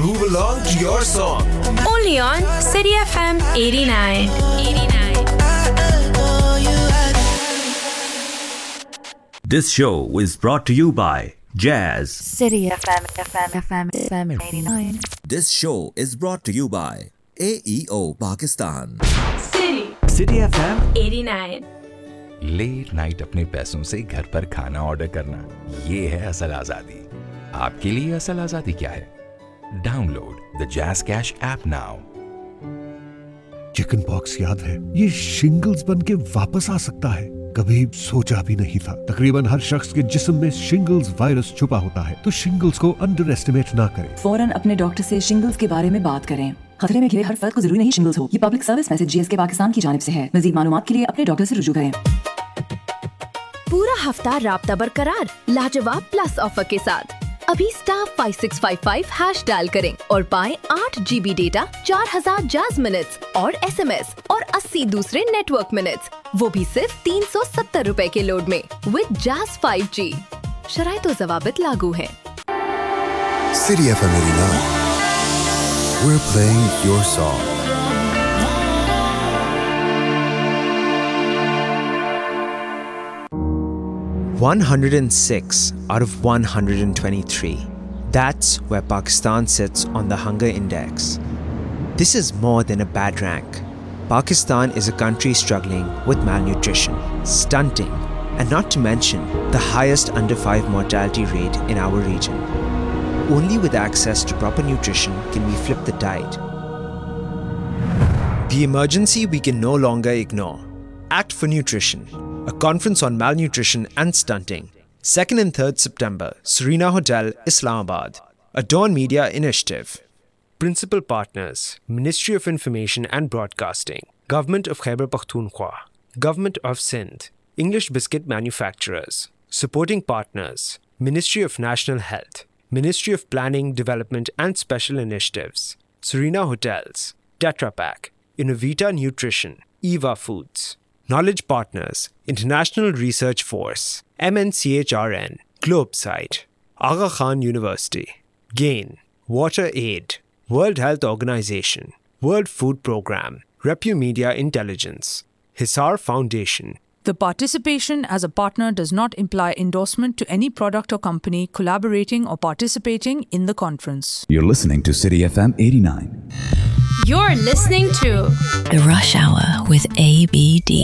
groove along to your song. Only on City FM 89. This show is brought to you by Jazz. City FM 89. This show is brought to you by AEO Pakistan. City FM 89. Late night अपने पैसों से घर पर खाना order करना, ये है असल आजादी। आपके लिए असल आजादी क्या है? Download the jazz cash app now. Chicken pox याद है? ये शिंगल्स बन के वापस आ सकता है। कभी सोचा भी नहीं था। तकरीबन हर शख्स के जिस्म में शिंगल्स वायरस छुपा होता है, तो शिंगल्स को अंडर एस्टिमेट ना करें। फौरन अपने डॉक्टर से शिंगल्स के बारे में बात करें। खतरे में घिरे हर फर्द को जरूरी नहीं शिंगल्स हो। ये public service message GSK Pakistan की जानिब से है। मज़ीद मालूमात के लिए अपने डॉक्टर से रुजू करें। पूरा हफ्ता राब्ता बरकरार लाजवाब प्लस ऑफर के साथ। अभी *5655 हैश डायल करें और पाएं 8 GB डेटा, 4000 जैज़ मिनट्स और SMS और 80 दूसरे नेटवर्क मिनट्स, वो भी सिर्फ 370 रुपए के लोड में विद जैज़ 5G। शराइत और ज़वाबित लागू हैं। City FM 89. We're playing your song. (106 out of 123). That's where Pakistan sits on the hunger index. This is more than a bad rank. Pakistan is a country struggling with malnutrition, stunting, and not to mention the highest under 5 mortality rate in our region. Only with access to proper nutrition can we flip the tide. The emergency we can no longer ignore. Act for Nutrition, a conference on malnutrition and stunting. 2nd and 3rd September, Serena Hotel, Islamabad. A Dawn Media initiative. Principal partners, Ministry of Information and Broadcasting, Government of Khyber Pakhtunkhwa, Government of Sindh, English Biscuit Manufacturers. Supporting partners, Ministry of National Health, Ministry of Planning, Development and Special Initiatives, Serena Hotels, Tetra Pak, Innovita Nutrition, Eva Foods. Knowledge partners, International Research Force, MNCHRN, Globesite, Aga Khan University, GAIN, Water Aid, World Health Organization, World Food Programme, Repu Media Intelligence, Hisar Foundation. The participation as a partner does not imply endorsement to any product or company collaborating or participating in the conference. You're listening to City FM 89. You're listening to The Rush Hour with ABD.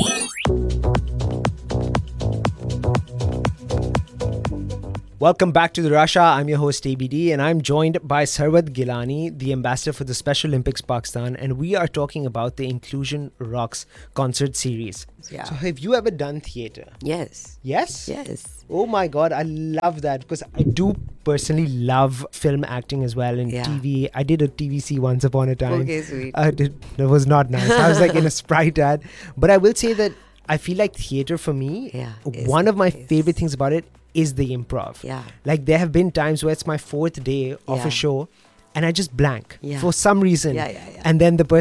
Welcome back to the Rush Hour. I'm your host ABD and I'm joined by Sarwat Gilani, the ambassador for the Special Olympics Pakistan, and we are talking about the Inclusion Rocks concert series. Yeah. So have you ever done theatre? Yes. Yes? Yes. Oh my God, I love that because I do personally love film acting as well and TV. I did a TVC once upon a time. Okay, sweet. That was not nice. I was like in a Sprite ad. But I will say that I feel like theatre for me, one of my favorite things about it is the improv. Yeah. Like there have been times where it's my 4th day of a show and I just blank for some reason. And then the person